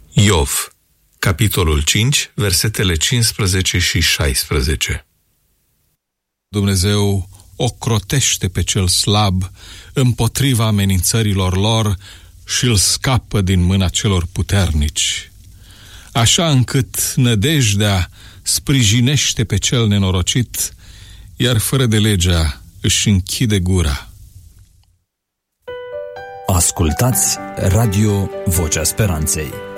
Iov, capitolul 5, versetele 15 și 16. Dumnezeu ocrotește pe cel slab împotriva amenințărilor lor și îl scapă din mâna celor puternici, așa încât nădejdea sprijinește pe cel nenorocit, iar fără de legea își închide gura. Ascultați Radio Vocea Speranței.